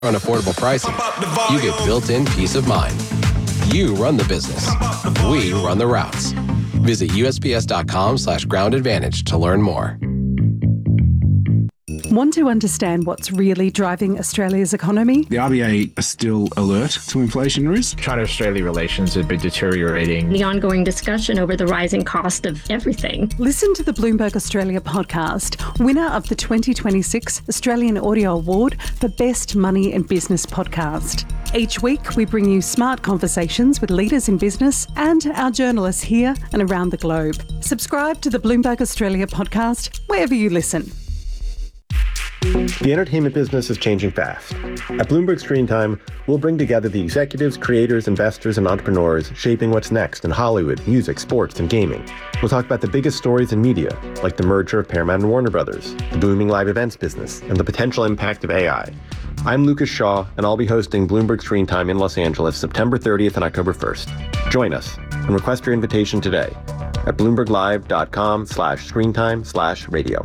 on affordable pricing, you get built-in peace of mind. You run the business. We run the routes. Visit USPS.com/groundadvantage to learn more. Want to understand what's really driving Australia's economy? The RBA are still alert to inflation risk. China-Australia relations have been deteriorating. The ongoing discussion over the rising cost of everything. Listen to the Bloomberg Australia podcast, winner of the 2026 Australian Audio Award for Best Money and Business Podcast. Each week, we bring you smart conversations with leaders in business and our journalists here and around the globe. Subscribe to the Bloomberg Australia podcast wherever you listen. The entertainment business is changing fast. At Bloomberg Screen Time, we'll bring together the executives, creators, investors, and entrepreneurs shaping what's next in Hollywood, music, sports, and gaming. We'll talk about the biggest stories in media, like the merger of Paramount and Warner Brothers, the booming live events business, and the potential impact of AI. I'm Lucas Shaw, and I'll be hosting Bloomberg Screen Time in Los Angeles September 30th and October 1st. Join us and request your invitation today at bloomberglive.com/screentime/radio.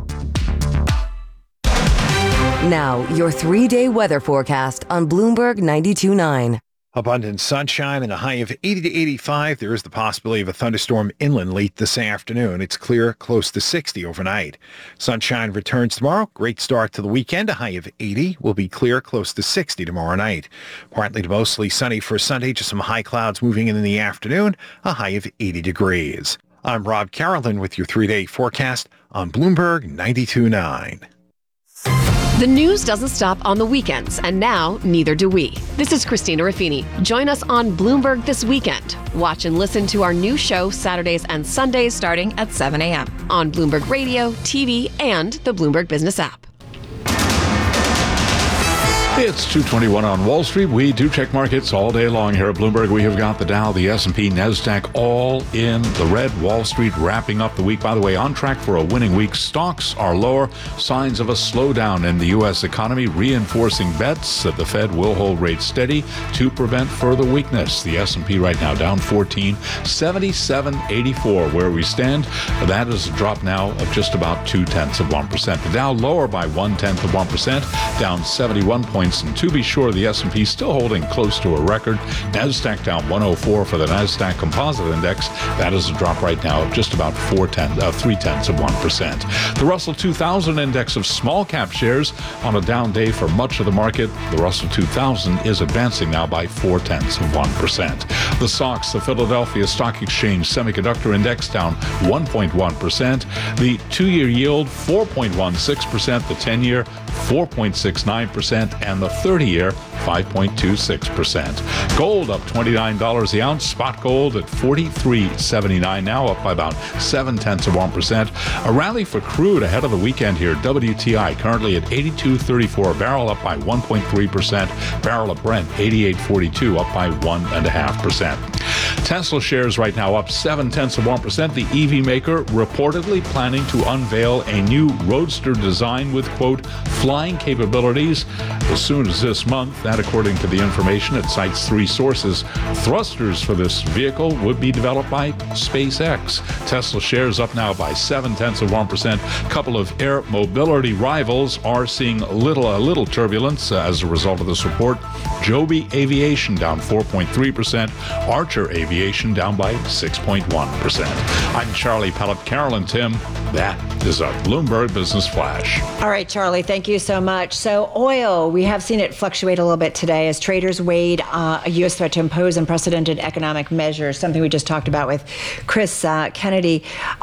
Now, your 3-day weather forecast on Bloomberg 92.9. Abundant sunshine and a high of 80 to 85. There is the possibility of a thunderstorm inland late this afternoon. It's clear close to 60 overnight. Sunshine returns tomorrow. Great start to the weekend. A high of 80 will be clear close to 60 tomorrow night. Partly to mostly sunny for Sunday. Just some high clouds moving in the afternoon. A high of 80 degrees. I'm Rob Carolyn with your 3-day forecast on Bloomberg 92.9. The news doesn't stop on the weekends, and now neither do we. This is Christina Ruffini. Join us on Bloomberg this weekend. Watch and listen to our new show Saturdays and Sundays starting at 7 a.m. on Bloomberg Radio, TV, and the Bloomberg Business app. It's 2:21 on Wall Street. We do check markets all day long here at Bloomberg. We have got the Dow, the S&P, NASDAQ all in the red. Wall Street wrapping up the week, by the way, on track for a winning week. Stocks are lower. Signs of a slowdown in the U.S. economy, reinforcing bets that the Fed will hold rates steady to prevent further weakness. The S&P right now down 14, 77.84 where we stand. That is a drop now of just about 0.2%. The Dow lower by 0.1%, down 71 points. And to be sure, the S&P still holding close to a record. NASDAQ down 104 for the NASDAQ Composite Index. That is a drop right now of just about 0.3%. The Russell 2000 Index of small cap shares on a down day for much of the market. The Russell 2000 is advancing now by 0.4%. The SOX, the Philadelphia Stock Exchange Semiconductor Index, down 1.1%. The 2-year yield 4.16%. The 10-year 4.69%, and the 30-year 5.26%. Gold up $29 the ounce. Spot gold at $43.79 now, up by about 0.7%. A rally for crude ahead of the weekend here. WTI currently at $82.34 a barrel, up by 1.3%. Barrel of Brent $88.42, up by 1.5%. Tesla shares right now up 0.7%. The EV maker reportedly planning to unveil a new Roadster design with, quote, flying capabilities as soon as this month. That, according to the information, it cites 3 sources. Thrusters for this vehicle would be developed by SpaceX. Tesla shares up now by 0.7%. Couple of air mobility rivals are seeing a little turbulence as a result of this report. Joby Aviation down 4.3%. Archer Aviation down by 6.1%. I'm Charlie Pellet. Carolyn Tim. That is our Bloomberg Business Flash. All right, Charlie, thank you so much. So oil, we have seen it fluctuate a little bit today as traders weighed a U.S. threat to impose unprecedented economic measures, something we just talked about with Chris Kennedy.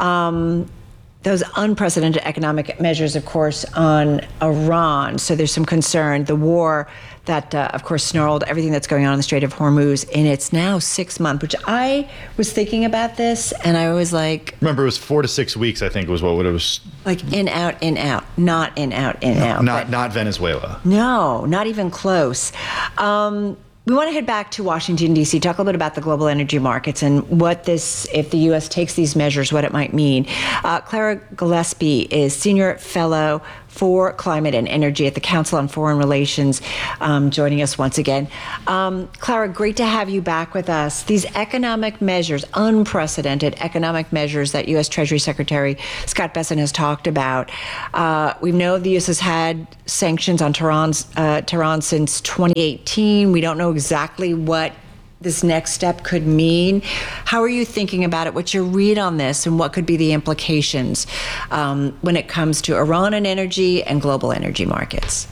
Those unprecedented economic measures, of course, on Iran. So there's some concern. The war that, of course, snarled everything that's going on in the Strait of Hormuz. And it's now 6 months, which I was thinking about this, and I was like... Remember, it was 4 to 6 weeks, I think, was what it was. Like in, out, not in, out, out. Not Venezuela. No, not even close. We want to head back to Washington, D.C., talk a little bit about the global energy markets and what this, if the U.S. takes these measures, what it might mean. Clara Gillespie is Senior Fellow for Climate and Energy at the Council on Foreign Relations, joining us once again. Clara, great to have you back with us. These economic measures, unprecedented economic measures that U.S. Treasury Secretary Scott Bessent has talked about. We know the U.S. has had sanctions on Tehran since 2018. We don't know exactly what this next step could mean. How are you thinking about it? What's your read on this, and what could be the implications when it comes to Iran and energy and global energy markets?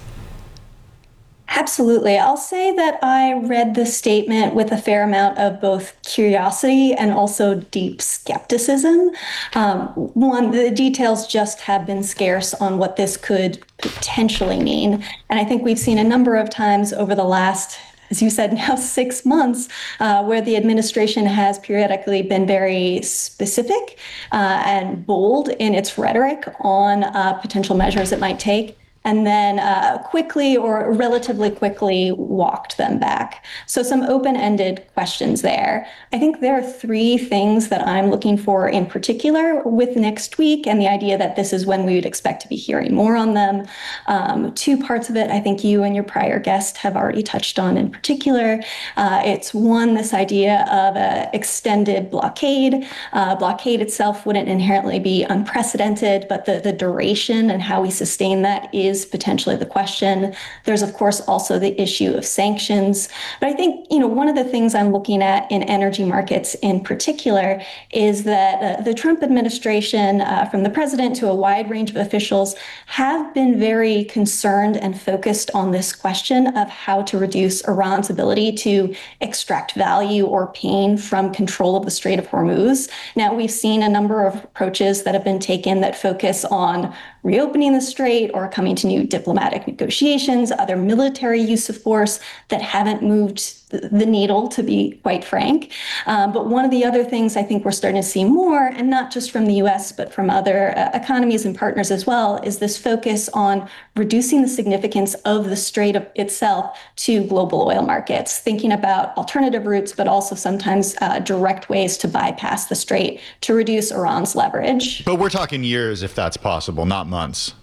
Absolutely. I'll say that I read the statement with a fair amount of both curiosity and also deep skepticism. One, the details just have been scarce on what this could potentially mean. And I think we've seen a number of times over the last, as you said, now 6 months, where the administration has periodically been very specific and bold in its rhetoric on potential measures it might take, and then quickly or relatively quickly walked them back. So some open-ended questions there. I think there are 3 things that I'm looking for in particular with next week, and the idea that this is when we would expect to be hearing more on them. 2 parts of it I think you and your prior guest have already touched on in particular. It's one, this idea of an extended blockade. Blockade itself wouldn't inherently be unprecedented, but the duration and how we sustain that is potentially the question. There's, of course, also the issue of sanctions. But I think, one of the things I'm looking at in energy markets in particular is that the Trump administration, from the president to a wide range of officials, have been very concerned and focused on this question of how to reduce Iran's ability to extract value or pain from control of the Strait of Hormuz. Now, we've seen a number of approaches that have been taken that focus on reopening the strait or coming to new diplomatic negotiations, other military use of force that haven't moved the needle, to be quite frank. But one of the other things I think we're starting to see more, and not just from the US, but from other economies and partners as well, is this focus on reducing the significance of the strait itself to global oil markets, thinking about alternative routes, but also sometimes direct ways to bypass the strait to reduce Iran's leverage. But we're talking years if that's possible, not months.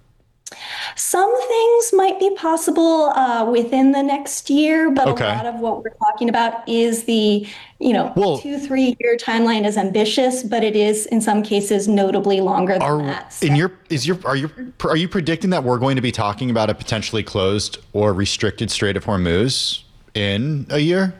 Some things might be possible within the next year, but Okay. A lot of what we're talking about is the, 2-3 year timeline is ambitious, but it is in some cases notably longer than that. Are you predicting that we're going to be talking about a potentially closed or restricted Strait of Hormuz in a year?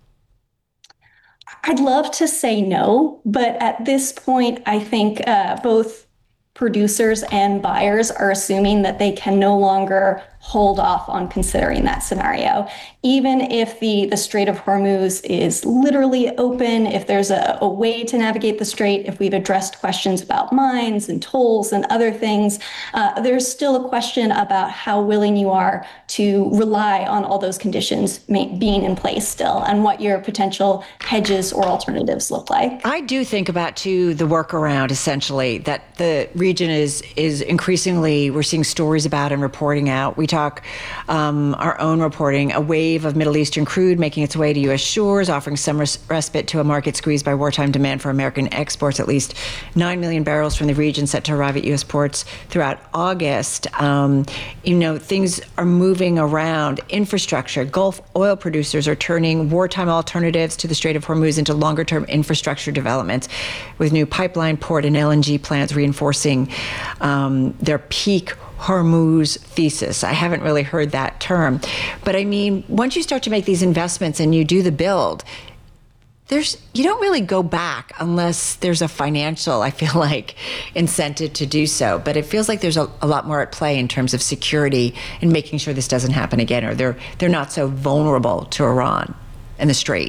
I'd love to say no, but at this point, I think both producers and buyers are assuming that they can no longer hold off on considering that scenario. Even if the Strait of Hormuz is literally open, if there's a way to navigate the strait, if we've addressed questions about mines and tolls and other things, there's still a question about how willing you are to rely on all those conditions being in place still, and what your potential hedges or alternatives look like. I do think about, too, the workaround, essentially, that the region is increasingly, we're seeing stories about and reporting out. We talk our own reporting, a wave of Middle Eastern crude making its way to U.S. shores, offering some respite to a market squeezed by wartime demand for American exports. At least 9 million barrels from the region set to arrive at U.S. ports throughout August. Things are moving around. Infrastructure, Gulf oil producers are turning wartime alternatives to the Strait of Hormuz into longer-term infrastructure developments, with new pipeline, port, and LNG plants reinforcing their peak Hormuz thesis. I haven't really heard that term. But I mean, once you start to make these investments and you do the build, you don't really go back unless there's a financial, I feel like, incentive to do so. But it feels like there's a lot more at play in terms of security and making sure this doesn't happen again, or they're not so vulnerable to Iran and the Strait.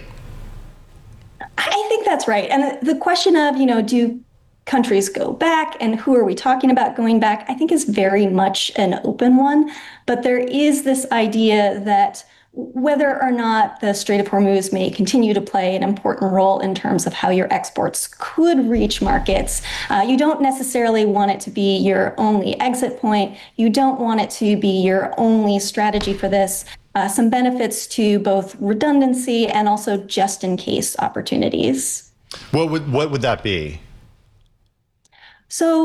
I think that's right. And the question of, do countries go back and who are we talking about going back, I think is very much an open one. But there is this idea that whether or not the Strait of Hormuz may continue to play an important role in terms of how your exports could reach markets, you don't necessarily want it to be your only exit point. You don't want it to be your only strategy for this. Some benefits to both redundancy and also just-in-case opportunities. What would that be? So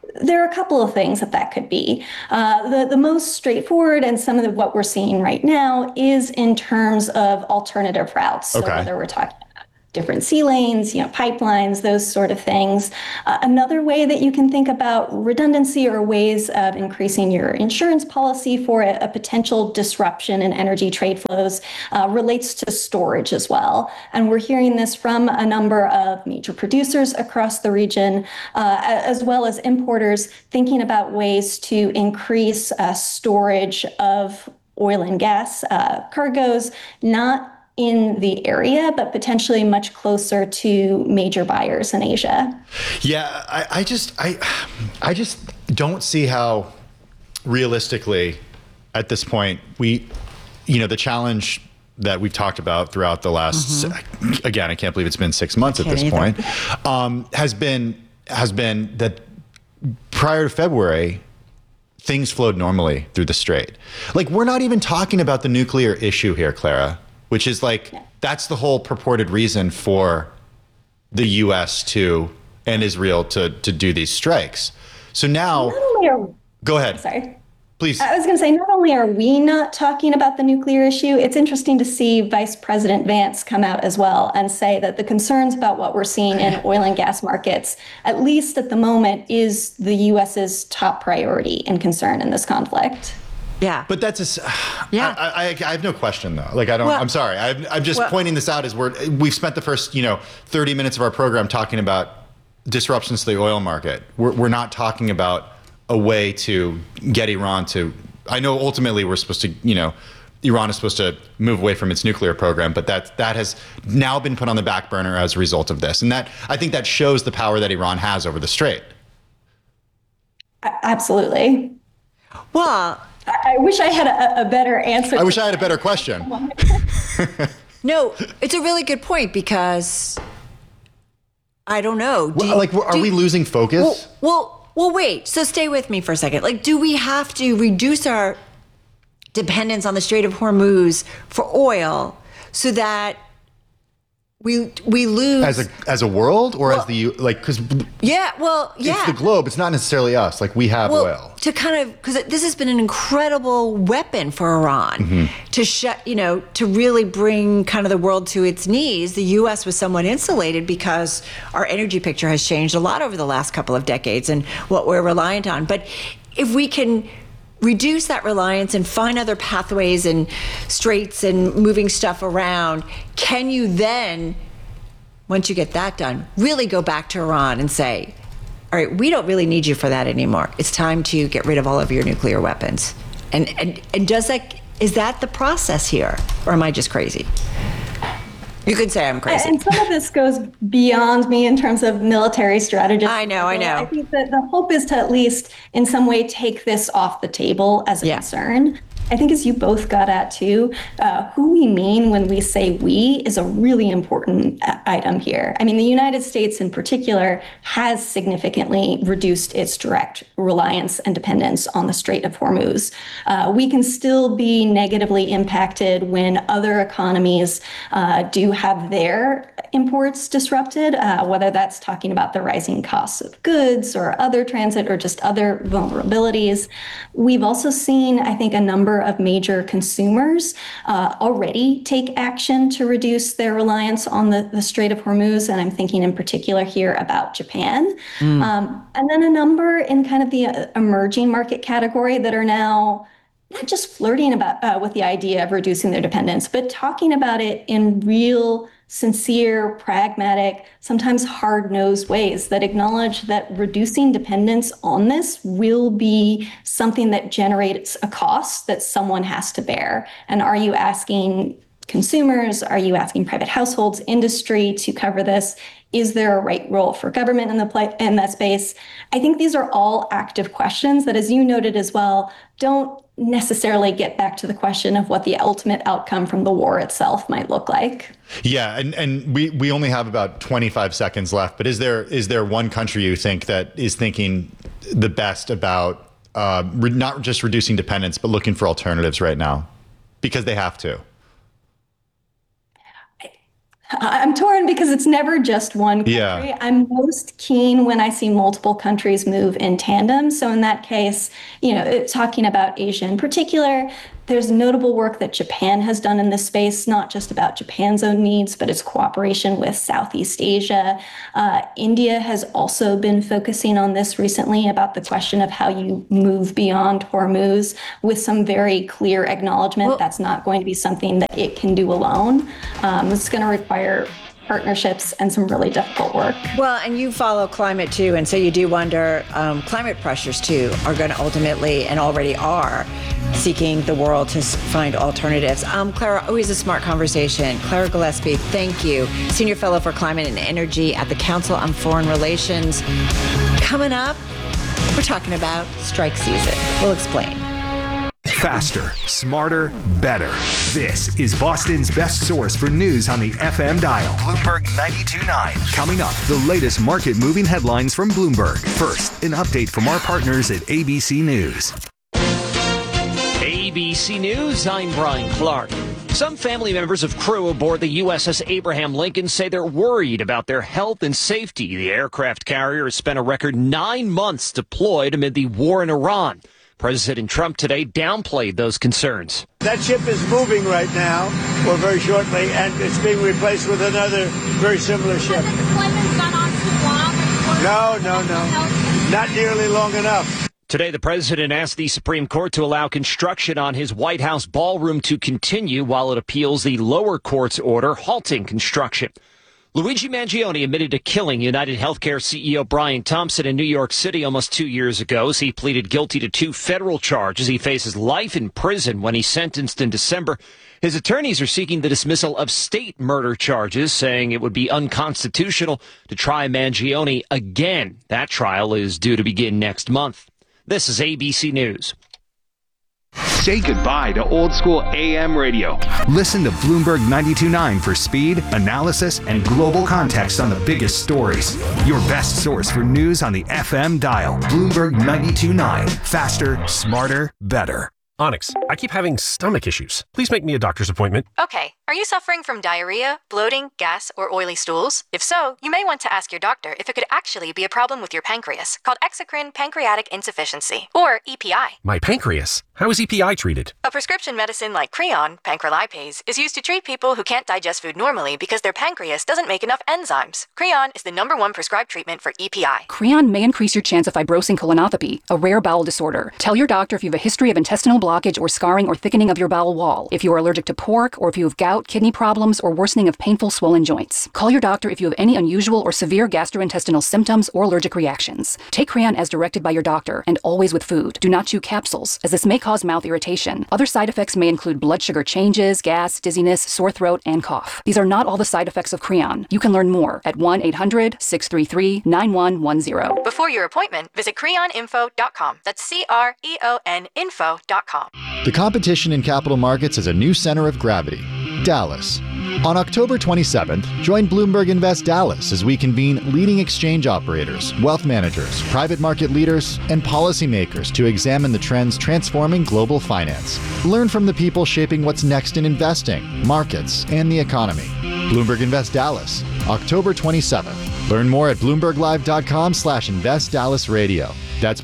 there are a couple of things that could be. The most straightforward and some of what we're seeing right now is in terms of alternative routes. So whether we're talking about different sea lanes, pipelines, those sort of things. Another way that you can think about redundancy or ways of increasing your insurance policy for a potential disruption in energy trade flows relates to storage as well. And we're hearing this from a number of major producers across the region, as well as importers thinking about ways to increase storage of oil and gas cargoes, not in the area, but potentially much closer to major buyers in Asia. Yeah, I just don't see how realistically at this point the challenge that we've talked about throughout the last, again, I can't believe it's been 6 months at this point, has been that prior to February, things flowed normally through the Strait. Like, we're not even talking about the nuclear issue here, Clara, which is that's the whole purported reason for the U.S. and Israel to do these strikes. So now, go ahead. Sorry. Please. I was going to say, not only are we not talking about the nuclear issue, it's interesting to see Vice President Vance come out as well and say that the concerns about what we're seeing in oil and gas markets, at least at the moment, is the U.S.'s top priority and concern in this conflict. Yeah. But that's I have no question though. I'm sorry. I'm just pointing this out as we've spent the first, 30 minutes of our program talking about disruptions to the oil market. We're not talking about a way to get Iran to, I know ultimately we're supposed to, Iran is supposed to move away from its nuclear program, but that has now been put on the back burner as a result of this. And I think that shows the power that Iran has over the Strait. Absolutely. Well, I wish I had a better answer. I wish I had a better question. No, it's a really good point because I don't know. Are we losing focus? Well, wait. So stay with me for a second. Do we have to reduce our dependence on the Strait of Hormuz for oil so that we lose as a world or as because it's the globe, it's not necessarily us, we have oil to because this has been an incredible weapon for Iran to really bring kind of the world to its knees. The U.S. was somewhat insulated because our energy picture has changed a lot over the last couple of decades and what we're reliant on. But if we can reduce that reliance and find other pathways and straits and moving stuff around, can you then, once you get that done, really go back to Iran and say, all right, we don't really need you for that anymore. It's time to get rid of all of your nuclear weapons. And is that the process here? Or am I just crazy? You could say I'm crazy. And some of this goes beyond me in terms of military strategy. I know. I think that the hope is to at least in some way take this off the table as a concern. I think as you both got at too, who we mean when we say we is a really important item here. I mean, the United States in particular has significantly reduced its direct reliance and dependence on the Strait of Hormuz. We can still be negatively impacted when other economies do have their imports disrupted, whether that's talking about the rising costs of goods or other transit or just other vulnerabilities. We've also seen, I think, a number of major consumers already take action to reduce their reliance on the Strait of Hormuz, and I'm thinking in particular here about Japan. And then a number in kind of the emerging market category that are now not just flirting about with the idea of reducing their dependence, but talking about it in real, sincere, pragmatic, sometimes hard-nosed ways that acknowledge that reducing dependence on this will be something that generates a cost that someone has to bear. And are you asking consumers? Are you asking private households, industry to cover this? Is there a right role for government in that space? I think these are all active questions that, as you noted as well, don't necessarily get back to the question of what the ultimate outcome from the war itself might look like. Yeah, and we only have about 25 seconds left, but is there one country you think that is thinking the best about not just reducing dependence, but looking for alternatives right now? Because they have to. I'm torn because it's never just one country. Yeah. I'm most keen when I see multiple countries move in tandem. So in that case, talking about Asia in particular, there's notable work that Japan has done in this space, not just about Japan's own needs, but its cooperation with Southeast Asia. India has also been focusing on this recently about the question of how you move beyond Hormuz, with some very clear acknowledgement that's not going to be something that it can do alone. It's going to require partnerships and some really difficult work. Well, and you follow climate too, and so you do wonder, climate pressures too are going to ultimately, and already are, seeking the world to find alternatives. Clara, always a smart conversation. Clara Gillespie, thank you. Senior Fellow for Climate and Energy at the Council on Foreign Relations. Coming up, we're talking about strike season. We'll explain. Faster, smarter, better. This is Boston's best source for news on the FM dial. Bloomberg 92.9. Coming up, the latest market-moving headlines from Bloomberg. First, an update from our partners at ABC News. ABC News, I'm Brian Clark. Some family members of crew aboard the USS Abraham Lincoln say they're worried about their health and safety. The aircraft carrier has spent a record 9 months deployed amid the war in Iran. President Trump today downplayed those concerns. That ship is moving right now, or very shortly, and it's being replaced with another very similar ship. Has the deployment gone on too long? No. Not nearly long enough. Today, the president asked the Supreme Court to allow construction on his White House ballroom to continue while it appeals the lower court's order halting construction. Luigi Mangione admitted to killing United Healthcare CEO Brian Thompson in New York City almost 2 years ago. He pleaded guilty to 2 federal charges. He faces life in prison when he's sentenced in December. His attorneys are seeking the dismissal of state murder charges, saying it would be unconstitutional to try Mangione again. That trial is due to begin next month. This is ABC News. Say goodbye to old school AM radio. Listen to Bloomberg 92.9 for speed, analysis, and global context on the biggest stories. Your best source for news on the FM dial. Bloomberg 92.9. Faster, smarter, better. Onyx, I keep having stomach issues. Please make me a doctor's appointment. Okay. Are you suffering from diarrhea, bloating, gas, or oily stools? If so, you may want to ask your doctor if it could actually be a problem with your pancreas, called exocrine pancreatic insufficiency, or EPI. My pancreas? How is EPI treated? A prescription medicine like Creon, pancrelipase, is used to treat people who can't digest food normally because their pancreas doesn't make enough enzymes. Creon is the #1 prescribed treatment for EPI. Creon may increase your chance of fibrosing colonopathy, a rare bowel disorder. Tell your doctor if you have a history of intestinal blockage or scarring or thickening of your bowel wall, if you are allergic to pork, or if you have gout, kidney problems, or worsening of painful swollen joints. Call your doctor if you have any unusual or severe gastrointestinal symptoms or allergic reactions. Take Creon as directed by your doctor, and always with food. Do not chew capsules, as this may cause mouth irritation. Other side effects may include blood sugar changes, gas, dizziness, sore throat, and cough. These are not all the side effects of Creon. You can learn more at 1-800-633-9110. Before your appointment, visit creoninfo.com. That's CREON info.com. The competition in capital markets is a new center of gravity, Dallas. On October 27th, join Bloomberg Invest Dallas as we convene leading exchange operators, wealth managers, private market leaders, and policymakers to examine the trends transforming global finance. Learn from the people shaping what's next in investing, markets, and the economy. Bloomberg Invest Dallas, October 27th. Learn more at BloombergLive.com/InvestDallasRadio. That's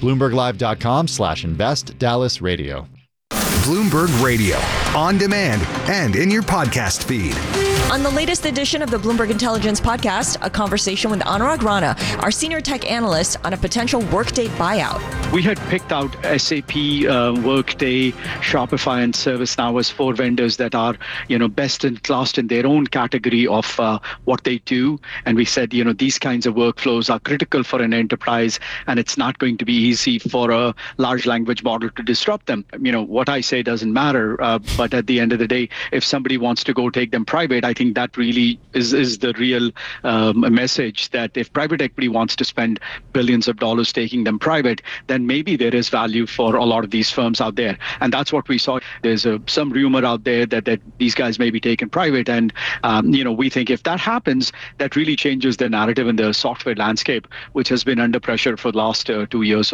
BloombergLive.com/InvestDallasRadio. Bloomberg Radio, on demand and in your podcast feed. On the latest edition of the Bloomberg Intelligence Podcast, a conversation with Anurag Rana, our senior tech analyst, on a potential Workday buyout. We had picked out SAP, Workday, Shopify, and ServiceNow as 4 vendors that are, best in class in their own category of what they do. And we said, these kinds of workflows are critical for an enterprise, and it's not going to be easy for a large language model to disrupt them. What I say doesn't matter, but at the end of the day, if somebody wants to go take them private, I think that really is the real message, that if private equity wants to spend billions of dollars taking them private, then maybe there is value for a lot of these firms out there. And that's what we saw. There's some rumor out there that these guys may be taken private. And, we think if that happens, that really changes the narrative in the software landscape, which has been under pressure for the last 2 years or so.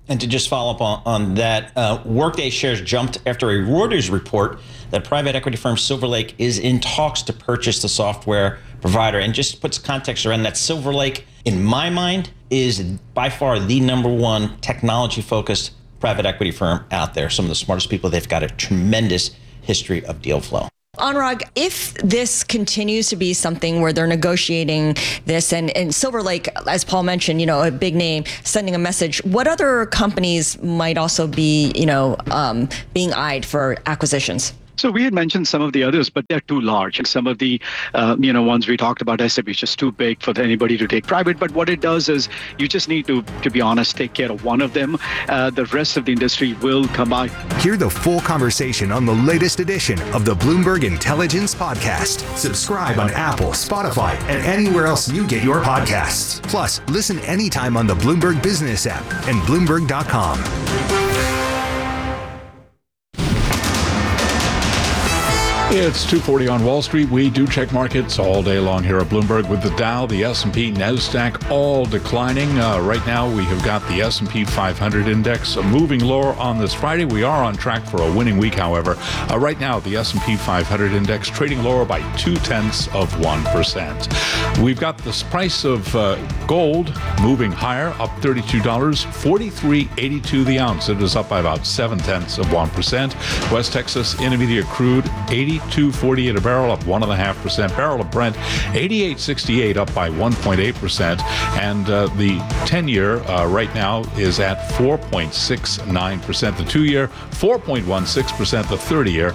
And to just follow up on that, Workday shares jumped after a Reuters report that private equity firm Silver Lake is in talks to purchase the software provider. And just puts context around that, Silver Lake, in my mind, is by far the number one technology-focused private equity firm out there. Some of the smartest people. They've got a tremendous history of deal flow. Anurag, if this continues to be something where they're negotiating this and Silver Lake, as Paul mentioned, a big name, sending a message, what other companies might also be, being eyed for acquisitions? So we had mentioned some of the others, but they're too large. And some of the, ones we talked about, SAP is just too big for anybody to take private. But what it does is you just need to be honest, take care of one of them. The rest of the industry will come by. Hear the full conversation on the latest edition of the Bloomberg Intelligence Podcast. Subscribe on Apple, Spotify, and anywhere else you get your podcasts. Plus, listen anytime on the Bloomberg Business app and Bloomberg.com. It's 2:40 on Wall Street. We do check markets all day long here at Bloomberg with the Dow, the S&P, NASDAQ all declining. Right now we have got the S&P 500 index moving lower on this Friday. We are on track for a winning week, however. Right now the S&P 500 index trading lower by 0.2%. We've got the price of gold moving higher, up $32, $43.82 the ounce. It is up by about 0.7%. West Texas Intermediate crude, $82.48 a barrel, up 1.5%. Barrel of Brent, $88.68, up by 1.8%. And the 10-year right now is at 4.69%. The 2-year, 4.16%. The 30-year,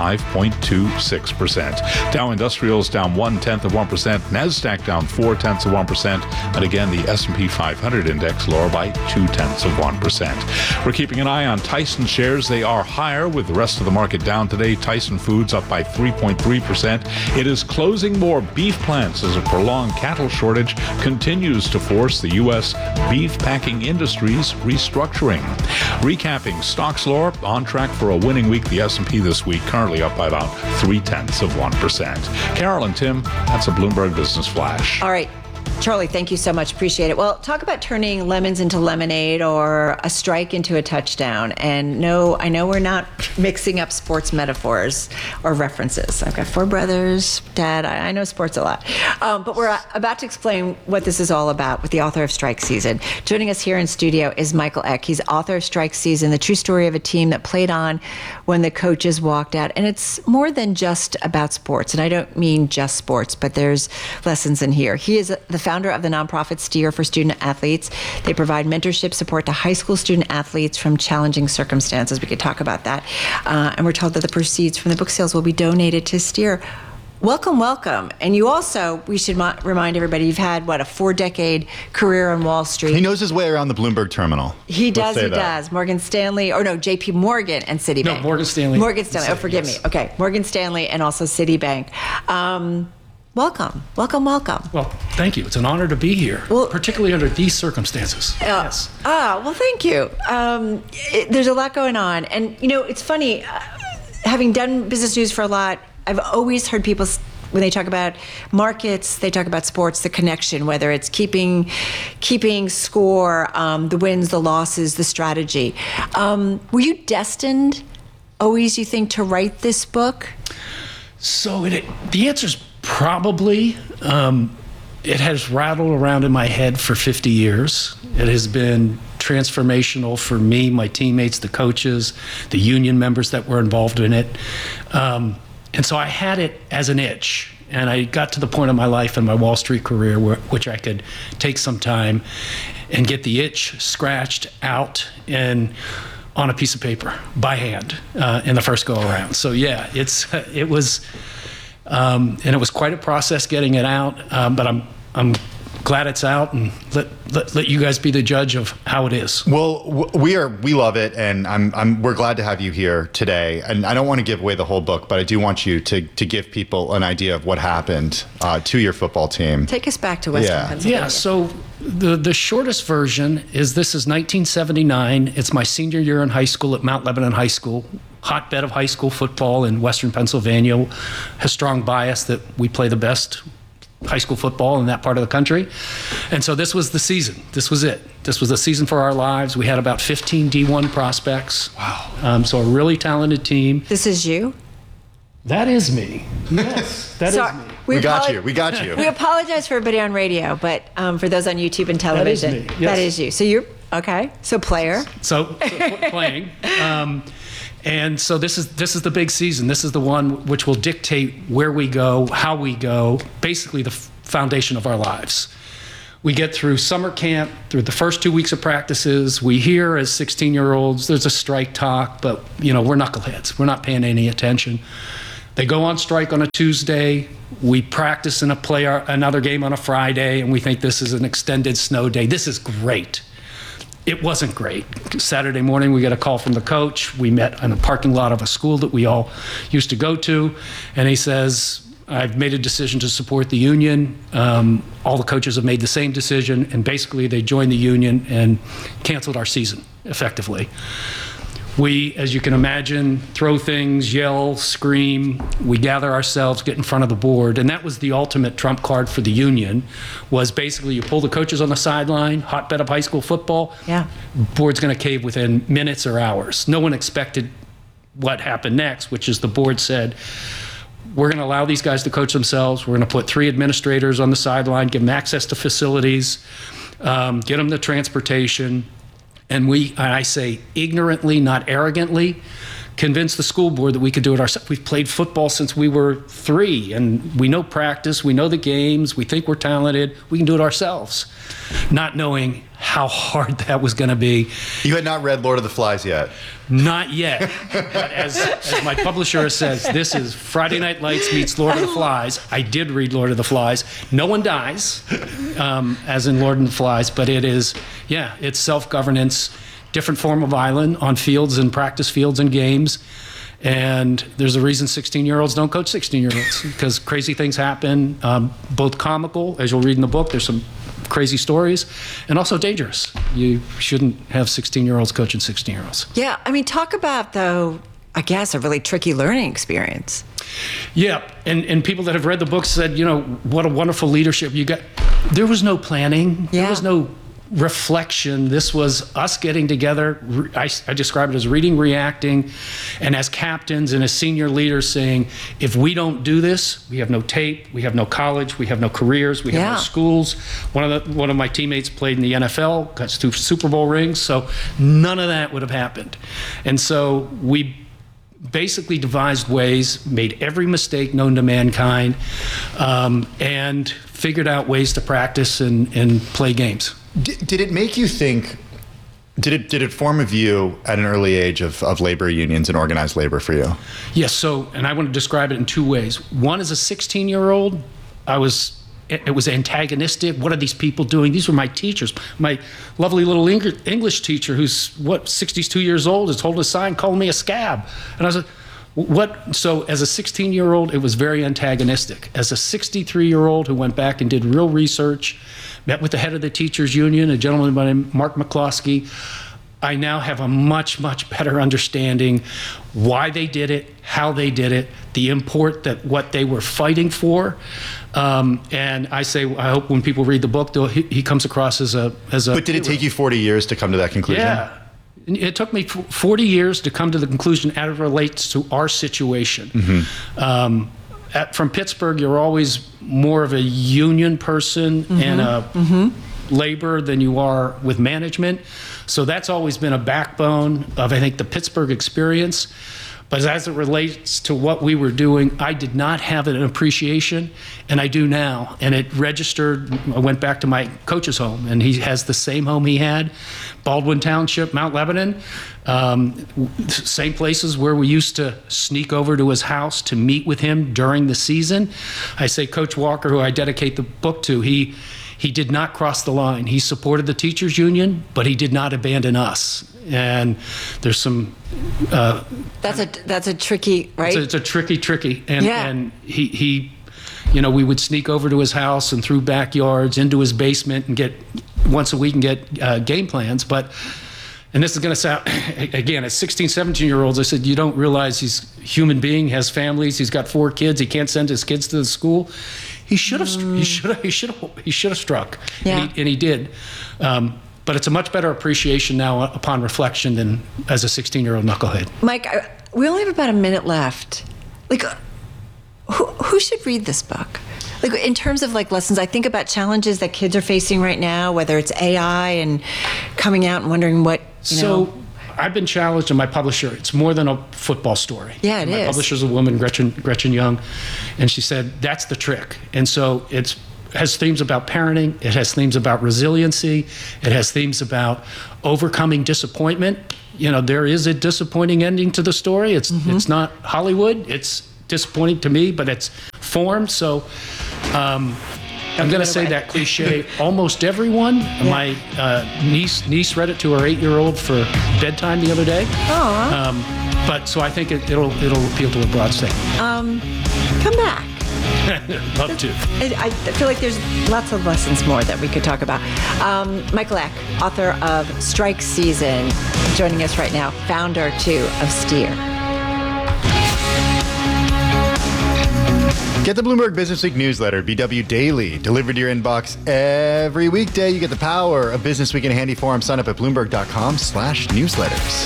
5.26%. Dow Industrials down 0.1%. NASDAQ down 0.4%. And again, the S&P 500 index lower by 0.2%. We're keeping an eye on Tyson shares. They are higher with the rest of the market down today. Tyson Foods up by 3.3%. It is closing more beef plants as a prolonged cattle shortage continues to force the U.S. beef packing industry's restructuring. Recapping, stocks lower, on track for a winning week. The S&P this week currently up by about 0.3%. Carol and Tim, that's a Bloomberg Business Flash. All right. Charlie, thank you so much. Appreciate it. Well, talk about turning lemons into lemonade or a strike into a touchdown. And no, I know we're not mixing up sports metaphors or references. I've got 4 brothers, Dad. I know sports a lot. But we're about to explain what this is all about with the author of Strike Season. Joining us here in studio is Michael Eck. He's author of Strike Season, the true story of a team that played on when the coaches walked out. And it's more than just about sports. And I don't mean just sports, but there's lessons in here. He is the founder of the nonprofit Steer for Student Athletes. They provide mentorship support to high school student athletes from challenging circumstances. We could talk about that. And we're told that the proceeds from the book sales will be donated to Steer. Welcome, welcome. And you also, we should remind everybody, you've had, a 4-decade career on Wall Street. He knows his way around the Bloomberg terminal. He does. Morgan Stanley, JP Morgan and Citibank. No, Morgan Stanley. Morgan Stanley, forgive me. Okay, Morgan Stanley and also Citibank. Welcome. Well, thank you. It's an honor to be here, particularly under these circumstances. Yes. Well, thank you. There's a lot going on. And, it's funny, having done business news for a lot, I've always heard people, when they talk about markets, they talk about sports, the connection, whether it's keeping score, the wins, the losses, the strategy. Were you destined, always, you think, to write this book? So the answer's probably. It has rattled around in my head for 50 years. It has been transformational for me, my teammates, the coaches, the union members that were involved in it. And so I had it as an itch. And I got to the point of my life in my Wall Street career which I could take some time and get the itch scratched out and on a piece of paper by hand in the first go around. So yeah, it was quite a process getting it out. But I'm glad it's out, and let you guys be the judge of how it is. Well, we love it, and we're glad to have you here today. And I don't want to give away the whole book, but I do want you to give people an idea of what happened to your football team. Take us back to Western Pennsylvania. Yeah. So the shortest version is 1979. It's my senior year in high school at Mount Lebanon High School. Hotbed of high school football in Western Pennsylvania. Has strong bias that we play the best high school football in that part of the country. And so this was the season. This was it. This was the season for our lives. We had about 15 D1 prospects. Wow. So a really talented team. This is you? That is me. Yes, that is me. We got you. We got you. We apologize for everybody on radio, but for those on YouTube and television, that is me. Yes. That is you. So you're, okay, so player. So playing. And so this is the big season. This is the one which will dictate where we go, how we go, basically the foundation of our lives. We get through summer camp, through the first 2 weeks of practices. We hear as 16-year-olds, there's a strike talk, but we're knuckleheads. We're not paying any attention. They go on strike on a Tuesday. We practice and play another game on a Friday, and we think this is an extended snow day. This is great. It wasn't great. Saturday morning, we get a call from the coach. We met in a parking lot of a school that we all used to go to, and he says, I've made a decision to support the union. All the coaches have made the same decision, and basically they joined the union and canceled our season, effectively. We, as you can imagine, throw things, yell, scream. We gather ourselves, get in front of the board, and that was the ultimate trump card for the union, was basically you pull the coaches on the sideline, hotbed of high school football, board's gonna cave within minutes or hours. No one expected what happened next, which is the board said, we're going to allow these guys to coach themselves. We're going to put 3 administrators on the sideline, give them access to facilities, get them the transportation. And I say ignorantly, not arrogantly, convince the school board that we could do it ourselves. We've played football since we were 3, and we know practice, we know the games, we think we're talented, we can do it ourselves. Not knowing how hard that was going to be. You had not read Lord of the Flies yet? Not yet. But as my publisher says, this is Friday Night Lights meets Lord of the Flies. I did read Lord of the Flies. No one dies, as in Lord of the Flies, but it is, it's self-governance, different form of island on fields and practice fields and games. And there's a reason 16-year-olds don't coach 16-year-olds, because crazy things happen, both comical, as you'll read in the book, there's some crazy stories, and also dangerous. You shouldn't have 16-year-olds coaching 16-year-olds. Yeah, I mean, talk about, though, I guess, a really tricky learning experience. Yeah, and people that have read the book said, what a wonderful leadership you got. There was no planning. Yeah. There was no reflection. This was us getting together. I describe it as reading, reacting, and as captains and as senior leaders saying, if we don't do this, we have no tape, we have no college, we have no careers, we have no schools. One of my teammates played in the NFL, got 2 Super Bowl rings, so none of that would have happened. And so we basically devised ways, made every mistake known to mankind, and figured out ways to practice and play games. Did it make you think, did it form a view at an early age of labor unions and organized labor for you? Yes, and I want to describe it in 2 ways. One, as a 16-year-old, it was antagonistic. What are these people doing? These were my teachers. My lovely little English teacher, who's 62 years old, is holding a sign calling me a scab. And I was like, what? So as a 16-year-old, it was very antagonistic. As a 63-year-old who went back and did real research, met with the head of the teachers union, a gentleman by the name Mark McCloskey, I now have a much, much better understanding why they did it, how they did it, the import that what they were fighting for. And I hope when people read the book, he comes across as a. But did it take you 40 years to come to that conclusion? Yeah. It took me 40 years to come to the conclusion as it relates to our situation. Mm-hmm. From Pittsburgh, you're always more of a union person and a labor than you are with management. So that's always been a backbone of, I think, the Pittsburgh experience. But as it relates to what we were doing, I did not have an appreciation, and I do now. And it registered. I went back to my coach's home, and he has the same home he had, Baldwin Township, Mount Lebanon, same places where we used to sneak over to his house to meet with him during the season. I say Coach Walker, who I dedicate the book to, he did not cross the line. He supported the teachers union, but he did not abandon us. And there's some. That's a tricky, right? It's a tricky, and he, we would sneak over to his house and through backyards into his basement and get once a week and get game plans. But and this is going to sound, again, as 16, 17-year-olds, I said, you don't realize he's a human being, has families, he's got 4 kids, he can't send his kids to the school. He should have struck, Yeah. and he did. But it's a much better appreciation now upon reflection than as a 16-year-old knucklehead. Mike, we only have about a minute left. Like, who should read this book? Like, in terms of like lessons, I think about challenges that kids are facing right now, whether it's AI and coming out and wondering what, you know. I've been challenged, and my publisher, it's more than a football story. Yeah, it my is. publisher's a woman, Gretchen Young, and she said, that's the trick. And so it has themes about parenting, it has themes about resiliency, it has themes about overcoming disappointment. You know, there is a disappointing ending to the story. It's not Hollywood, it's disappointing to me, but it's formed. So I'm going to say that cliche, almost everyone. Yeah. My niece read it to her 8-year-old for bedtime the other day. But so I think it'll appeal to a broad segment. Come back. Love to. I feel like there's lots of lessons more that we could talk about. Michael Eck, author of Strike Season, joining us right now, founder too of Steer. Get the Bloomberg Business Week newsletter, BW Daily, delivered to your inbox every weekday. You get the power of Business Week in a handy form. Sign up at Bloomberg.com/newsletters.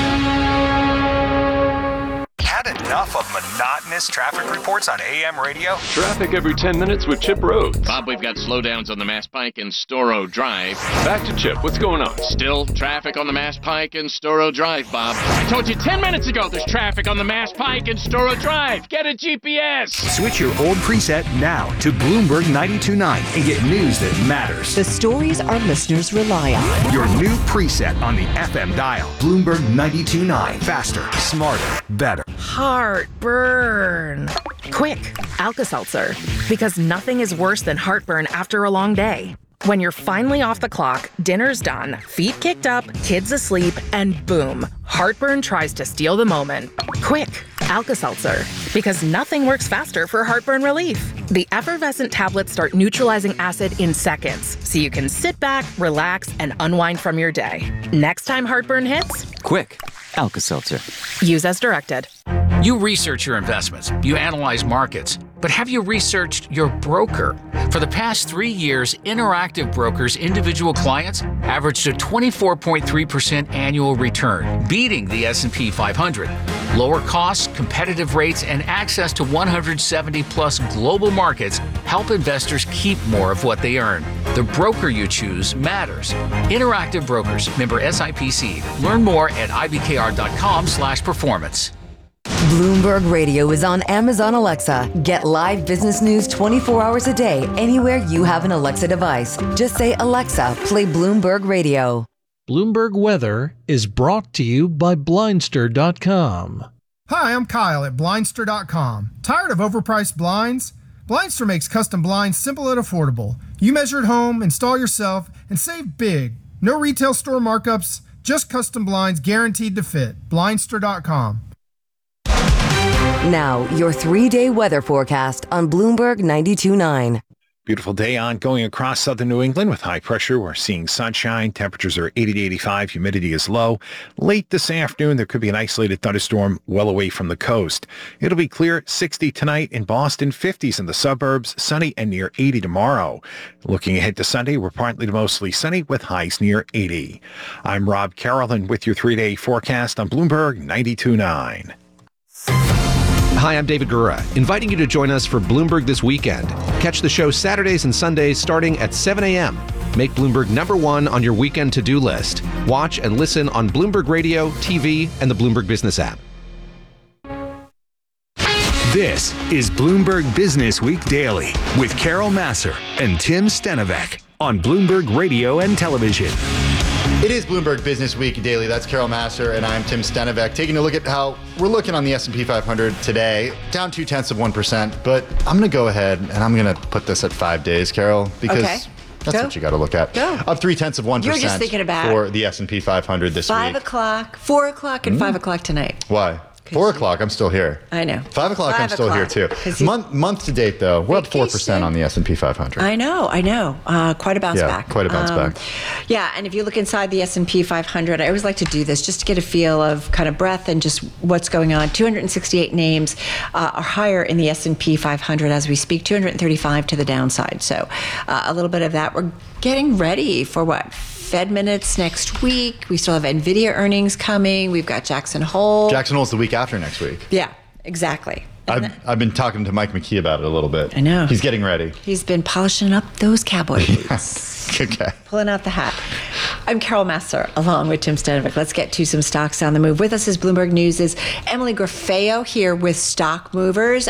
Had enough of monotonous traffic reports on AM radio? Traffic every 10 minutes with Chip Rhodes. Bob, we've got slowdowns on the Mass Pike and Storrow Drive. Back to Chip. What's going on? Still traffic on the Mass Pike and Storrow Drive, Bob. I told you 10 minutes ago there's traffic on the Mass Pike and Storrow Drive. Get a GPS. Switch your old preset now to Bloomberg 92.9 and get news that matters. The stories our listeners rely on. Your new preset on the FM dial. Bloomberg 92.9. Faster, smarter, better. Heartburn. Quick, Alka-Seltzer. Because nothing is worse than heartburn after a long day. When you're finally off the clock, dinner's done, feet kicked up, kids asleep, and boom, heartburn tries to steal the moment. Quick, Alka-Seltzer. Because nothing works faster for heartburn relief. The effervescent tablets start neutralizing acid in seconds, so you can sit back, relax, and unwind from your day. Next time heartburn hits, quick, Alka-Seltzer. Use as directed. You research your investments, you analyze markets, but have you researched your broker? For the past 3 years, Interactive Brokers' individual clients averaged a 24.3% annual return, beating the S&P 500. Lower costs, competitive rates, and access to 170-plus global markets help investors keep more of what they earn. The broker you choose matters. Interactive Brokers, member SIPC. Learn more at ibkr.com/performance. Bloomberg Radio is on Amazon Alexa. Get live business news 24 hours a day, anywhere you have an Alexa device. Just say, Alexa, play Bloomberg Radio. Bloomberg Weather is brought to you by Blindster.com. Hi, I'm Kyle at Blindster.com. Tired of overpriced blinds? Blindster makes custom blinds simple and affordable. You measure at home, install yourself, and save big. No retail store markups, just custom blinds guaranteed to fit. Blindster.com. Now, your 3-day weather forecast on Bloomberg 92.9. Beautiful day ongoing across southern New England with high pressure. We're seeing sunshine. Temperatures are 80 to 85. Humidity is low. Late this afternoon, there could be an isolated thunderstorm well away from the coast. It'll be clear, 60 tonight in Boston, 50s in the suburbs, sunny and near 80 tomorrow. Looking ahead to Sunday, we're partly to mostly sunny with highs near 80. I'm Rob Carroll with your 3-day forecast on Bloomberg 92.9. Hi, I'm David Gura, inviting you to join us for Bloomberg This Weekend. Catch the show Saturdays and Sundays starting at 7 a.m. Make Bloomberg #1 on your weekend to-do list. Watch and listen on Bloomberg Radio, TV, and the Bloomberg Business app. This is Bloomberg Business Week Daily with Carol Massar and Tim Stenovec on Bloomberg Radio and Television. It is Bloomberg Business Week Daily. That's Carol Massar, and I'm Tim Stenovec. Taking a look at how we're looking on the S&P 500 today, down 0.2%. But I'm going to go ahead and I'm going to put this at 5 days, Carol, because that's what you got to look at. Go. Up 0.3% You're just thinking about for the S&P 500 this 5 week. 5 o'clock, 4 o'clock, and 5 o'clock tonight. Why? 4 o'clock, I'm still here. I know. 5 o'clock, I'm 5 still here o'clock. too. Month to date, though, we're up 4% on the S&P 500. I know. Quite a bounce back. Quite a bounce back. Yeah, and if you look inside the S&P 500, I always like to do this just to get a feel of kind of breadth and just what's going on. 268 names are higher in the S&P 500 as we speak, 235 to the downside. So a little bit of that. We're getting ready for what? Fed minutes next week. We still have NVIDIA earnings coming. We've got Jackson Hole. Jackson Hole's the week after next week. Yeah, exactly. I've been talking to Mike McKee about it a little bit. I know. He's getting ready. He's been polishing up those cowboy boots. Okay. Pulling out the hat. I'm Carol Massar, along with Tim Stanovic. Let's get to some stocks on the move. With us is Bloomberg News' Emily Grafeo here with Stock Movers.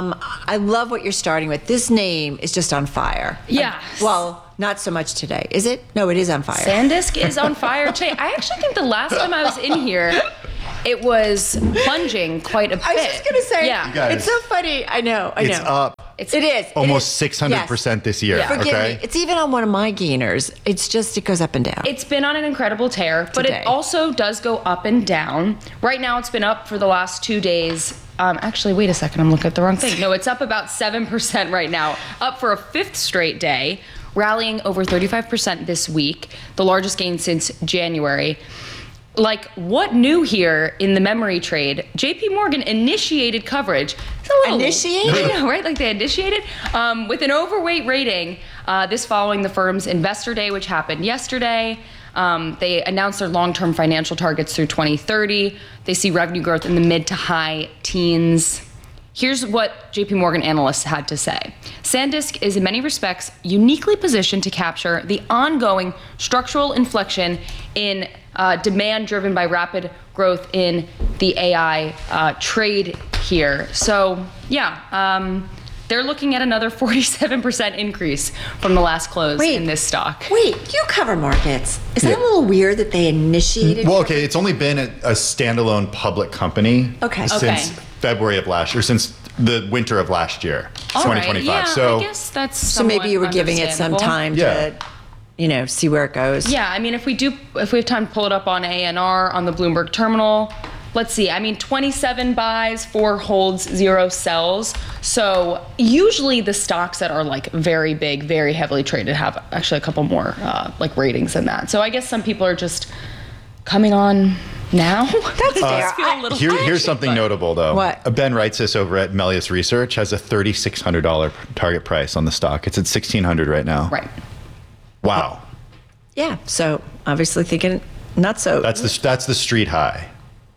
I love what you're starting with. This name is just on fire. Yeah. Well, not so much today. Is it? No, it is on fire. SanDisk is on fire today. I actually think the last time I was in here, it was plunging quite a bit. I was just going to say, yeah. It's so funny. I know. It's up. It is. Almost 600% this year. Yeah. Forgive okay? me. It's even on one of my gainers. It goes up and down. It's been on an incredible tear, but it also does go up and down. Right now, it's been up for the last 2 days. Actually, wait a second. I'm looking at the wrong thing. No, it's up about 7% right now. Up for a 5th straight day, rallying over 35% this week, the largest gain since January. Like, what new here in the memory trade? JP Morgan initiated coverage. It's a little, initiated? I know, right? Like they initiated with an overweight rating. This following the firm's investor day, which happened yesterday. They announced their long-term financial targets through 2030. They see revenue growth in the mid to high teens. Here's what JP Morgan analysts had to say. SanDisk is in many respects uniquely positioned to capture the ongoing structural inflection in demand driven by rapid growth in the AI trade here. So they're looking at another 47% increase from the last close in this stock. Wait, you cover markets. Is that a little weird that they initiated? Well, okay, it's only been a standalone public company since February of last year, since the winter of last year, 2025. Yeah, so I guess that's so maybe you were giving it some time to, see where it goes. Yeah, I mean, if we have time to pull it up on ANR on the Bloomberg terminal. Let's see. I mean, 27 buys, 4 holds, 0 sells. So usually the stocks that are like very big, very heavily traded have actually a couple more like ratings than that. So I guess some people are just coming on now. That's fair. Here's something notable, though. What? Ben Reitzes over at Melius Research has a $3,600 target price on the stock. It's at $1,600 right now. Right. Wow. Yeah. So obviously thinking not so. That's the street high.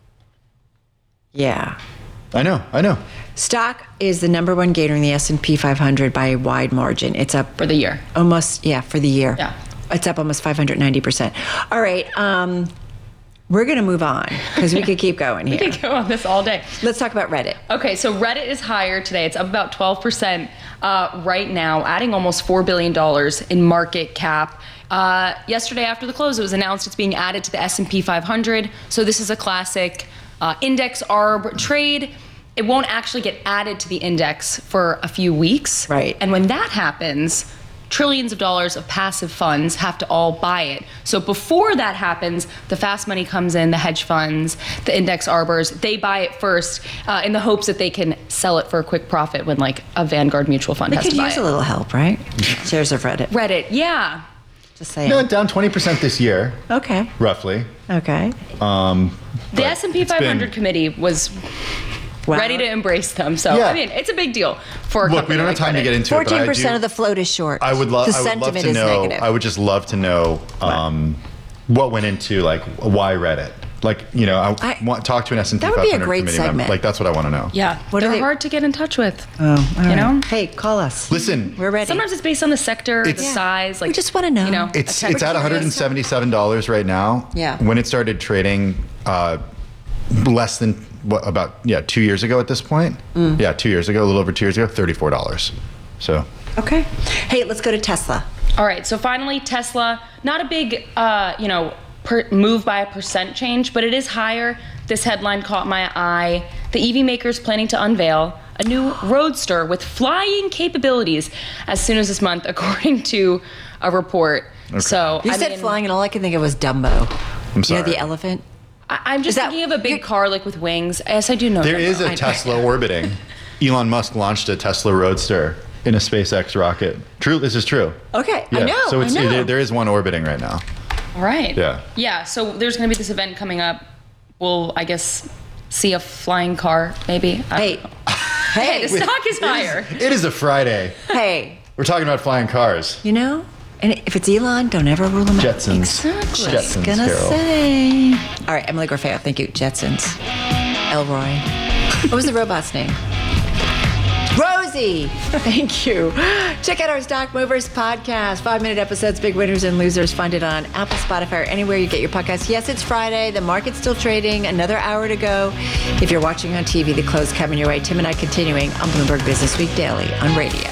Yeah. I know. Stock is the number one gainer in the S&P 500 by a wide margin. It's up for the year. For the year. Yeah. It's up almost 590%. All right. We're going to move on because we could keep going here. We could go on this all day. Let's talk about Reddit. Okay, so Reddit is higher today. It's up about 12% right now, adding almost $4 billion in market cap. Yesterday after the close, it was announced it's being added to the S&P 500. So this is a classic index arb trade. It won't actually get added to the index for a few weeks. Right. And when that happens, trillions of dollars of passive funds have to all buy it. So before that happens, the fast money comes in, the hedge funds, the index arbors, they buy it first in the hopes that they can sell it for a quick profit when like a Vanguard mutual fund has to buy it. They could use a little help, right? Shares of Reddit. Reddit, yeah. Just saying. Down 20% this year. Okay. Roughly. Okay. The S&P 500 committee was ready to embrace them. So, I mean, it's a big deal for a company. We don't have time to get into it. 14% of the float is short. I would love to know. Negative. I would just love to know what went into why Reddit. Talk to an S&P 500 that would be a great committee segment. member. That's what I want to know. Yeah, they're hard to get in touch with. Oh, all right. know? Hey, call us. Listen, we're ready. Sometimes it's based on the sector, the size. Like we just want to know. It's at $177 right now. Yeah. When it started trading, less than about 2 years ago at this point. Yeah, 2 years ago, a little over 2 years ago, $34. So. Okay. Hey, let's go to Tesla. All right. So finally, Tesla. Not a big, move by a percent change, but it is higher. This headline caught my eye. The EV maker is planning to unveil a new Roadster with flying capabilities as soon as this month, according to a report. Okay. So you said flying, and all I could think of was Dumbo. I'm sorry. The elephant. I'm just thinking of a big car like with wings. Yes, I do know. There is a Tesla orbiting. Elon Musk launched a Tesla Roadster in a SpaceX rocket. True, this is true. Okay, Yeah. I know. So I know. there is one orbiting right now. All right. Yeah. Yeah. So there's going to be this event coming up. We'll, I guess, see a flying car, maybe. Hey, the stock is higher. It is a Friday. Hey. We're talking about flying cars. You know, and if it's Elon, don't ever rule him out. Jetsons. Exactly. Jetsons, Gonna Carol. say. All right, Emily Gorfeo. Thank you. Jetsons. Elroy. What was the robot's name? Rosie. Thank you. Check out our Stock Movers podcast. 5-minute episodes, big winners and losers. Find it on Apple, Spotify, or anywhere you get your podcasts. Yes, it's Friday. The market's still trading. Another hour to go. If you're watching on TV, the close coming your way. Tim and I continuing on Bloomberg Business Week Daily on radio.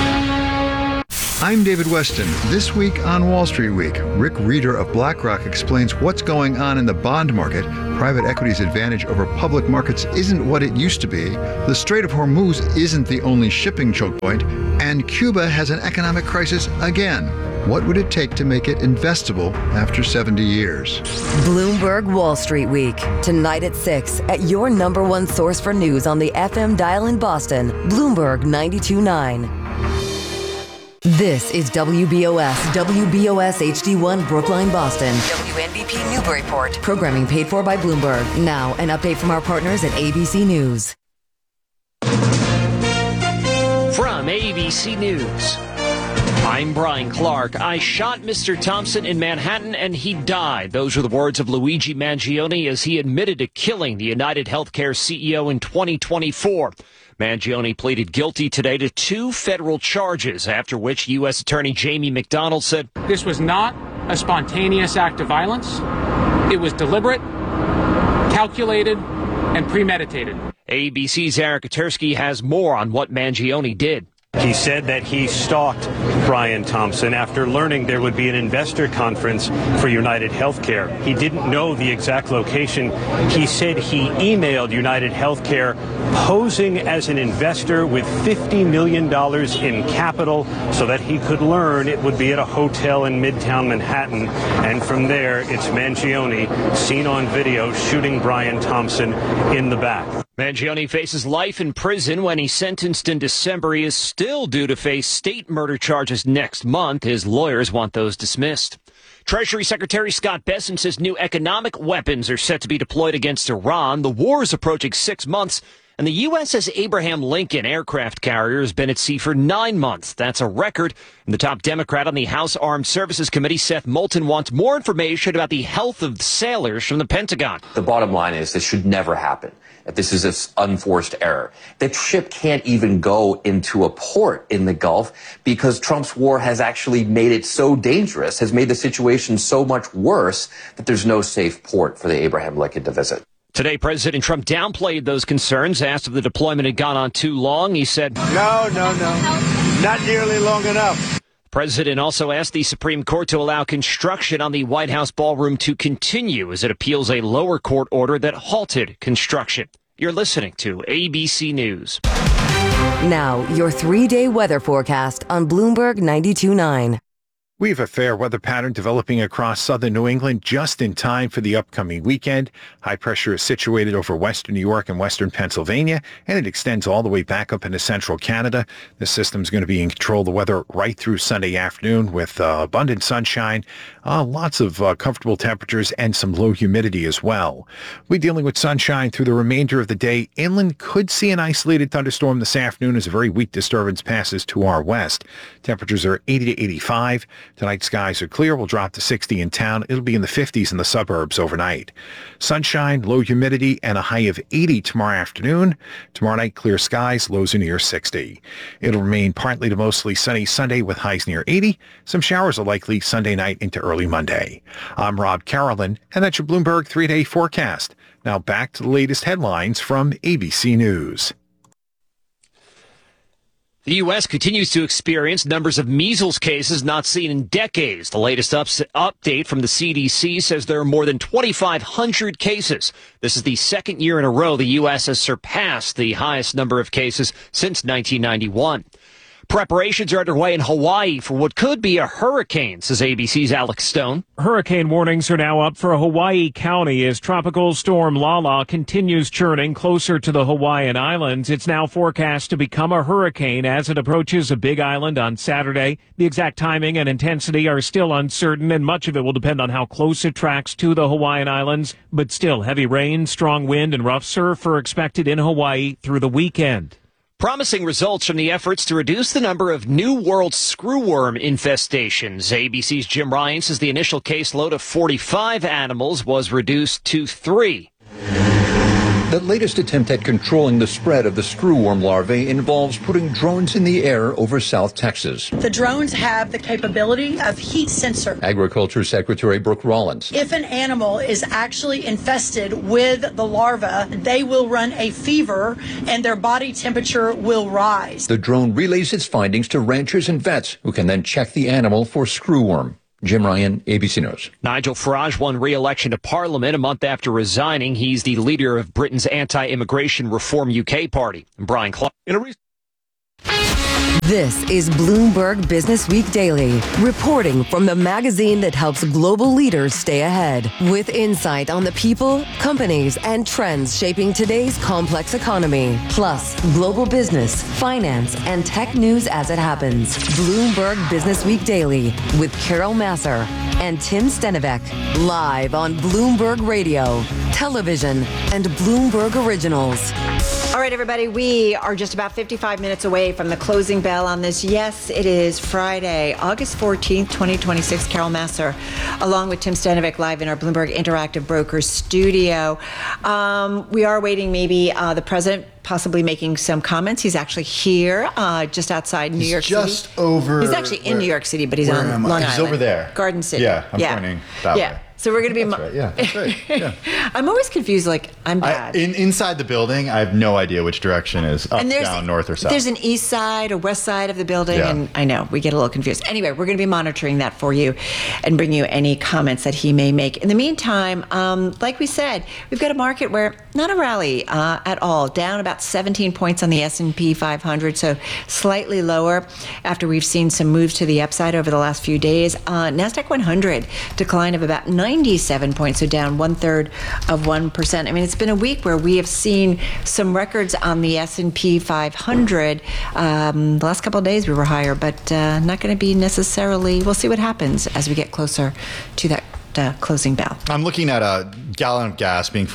I'm David Weston. This week on Wall Street Week, Rick Reeder of BlackRock explains what's going on in the bond market. Private equity's advantage over public markets isn't what it used to be. The Strait of Hormuz isn't the only shipping choke point. And Cuba has an economic crisis again. What would it take to make it investable after 70 years? Bloomberg Wall Street Week. Tonight at 6 at your number one source for news on the FM dial in Boston, Bloomberg 92.9. This is WBOS HD1 Brookline, Boston. WNBP Newburyport. Programming paid for by Bloomberg. Now, an update from our partners at ABC News. From ABC News, I'm Brian Clark. I shot Mr. Thompson in Manhattan and he died. Those are the words of Luigi Mangione as he admitted to killing the United Healthcare CEO in 2024. Mangione pleaded guilty today to 2 federal charges, after which U.S. Attorney Jamie McDonald said, "This was not a spontaneous act of violence. It was deliberate, calculated, and premeditated." ABC's Eric Katursky has more on what Mangione did. He said that he stalked Brian Thompson after learning there would be an investor conference for United Healthcare. He didn't know the exact location. He said he emailed United Healthcare posing as an investor with $50 million in capital so that he could learn it would be at a hotel in Midtown Manhattan. And from there, it's Mangione seen on video shooting Brian Thompson in the back. Mangione faces life in prison when he's sentenced in December. He is still due to face state murder charges next month. His lawyers want those dismissed. Treasury Secretary Scott Bessent says new economic weapons are set to be deployed against Iran. The war is approaching 6 months, and the USS Abraham Lincoln aircraft carrier has been at sea for 9 months. That's a record. And the top Democrat on the House Armed Services Committee, Seth Moulton, wants more information about the health of sailors from the Pentagon. The bottom line is this should never happen. That this is an unforced error. The ship can't even go into a port in the Gulf because Trump's war has actually made it so dangerous, has made the situation so much worse that there's no safe port for the Abraham Lincoln to visit. Today, President Trump downplayed those concerns. Asked if the deployment had gone on too long, he said, No, not nearly long enough. The president also asked the Supreme Court to allow construction on the White House ballroom to continue as it appeals a lower court order that halted construction. You're listening to ABC News. Now, your 3-day weather forecast on Bloomberg 92.9. We have a fair weather pattern developing across southern New England just in time for the upcoming weekend. High pressure is situated over western New York and western Pennsylvania, and it extends all the way back up into central Canada. This system is going to be in control of the weather right through Sunday afternoon with abundant sunshine, lots of comfortable temperatures, and some low humidity as well. We're dealing with sunshine through the remainder of the day. Inland could see an isolated thunderstorm this afternoon as a very weak disturbance passes to our west. Temperatures are 80 to 85. Tonight, skies are clear. We'll drop to 60 in town. It'll be in the 50s in the suburbs overnight. Sunshine, low humidity, and a high of 80 tomorrow afternoon. Tomorrow night, clear skies, lows are near 60. It'll remain partly to mostly sunny Sunday with highs near 80. Some showers are likely Sunday night into early Monday. I'm Rob Carolyn, and that's your Bloomberg 3-day forecast. Now back to the latest headlines from ABC News. The U.S. continues to experience numbers of measles cases not seen in decades. The latest update from the CDC says there are more than 2,500 cases. This is the second year in a row the U.S. has surpassed the highest number of cases since 1991. Preparations are underway in Hawaii for what could be a hurricane, says ABC's Alex Stone. Hurricane warnings are now up for Hawaii County as Tropical Storm Lala continues churning closer to the Hawaiian Islands. It's now forecast to become a hurricane as it approaches a big island on Saturday. The exact timing and intensity are still uncertain, and much of it will depend on how close it tracks to the Hawaiian Islands. But still, heavy rain, strong wind, and rough surf are expected in Hawaii through the weekend. Promising results from the efforts to reduce the number of New World screwworm infestations. ABC's Jim Ryan says the initial caseload of 45 animals was reduced to 3. The latest attempt at controlling the spread of the screwworm larvae involves putting drones in the air over South Texas. The drones have the capability of heat sensor. Agriculture Secretary Brooke Rollins. If an animal is actually infested with the larva, they will run a fever and their body temperature will rise. The drone relays its findings to ranchers and vets who can then check the animal for screwworm. Jim Ryan, ABC News. Nigel Farage won re-election to Parliament a month after resigning. He's the leader of Britain's anti-immigration Reform UK party. And Brian Clark. This is Bloomberg Business Week Daily, reporting from the magazine that helps global leaders stay ahead, with insight on the people, companies, and trends shaping today's complex economy, plus global business, finance, and tech news as it happens. Bloomberg Business Week Daily with Carol Masser and Tim Stenivek, live on Bloomberg Radio, television, and Bloomberg Originals. All right, everybody, we are just about 55 minutes away from the closing bell on this. Yes, it is Friday, August 14th, 2026. Carol Masser, along with Tim Stenivek, live in our Bloomberg Interactive Brokers studio. We are waiting maybe the president possibly making some comments. He's actually here, just outside New York City. Just over. He's actually in New York City, but he's on Long Island. He's over there. Garden City. Yeah, I'm pointing that way. So we're going to be... That's right. Yeah, that's right. Yeah. I'm always confused, like, I'm bad. Inside the building, I have no idea which direction is up, down, north, or south. There's an east side, a west side of the building, and I know, we get a little confused. Anyway, we're going to be monitoring that for you and bring you any comments that he may make. In the meantime, like we said, we've got a market where not a rally at all, down about 17 points on the S&P 500, so slightly lower after we've seen some moves to the upside over the last few days. NASDAQ 100 decline of about 97 points, so down 0.33%. I mean, it's been a week where we have seen some records on the S&P 500. The last couple of days we were higher, but not going to be necessarily. We'll see what happens as we get closer to that closing bell. I'm looking at a gallon of gas being